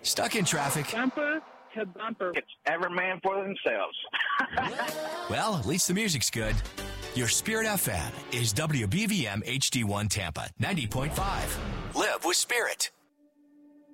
Stuck in traffic? Bumper to bumper. It's every man for themselves. Well, at least the music's good. Your Spirit FM is WBVM HD1 Tampa 90.5. Live with Spirit.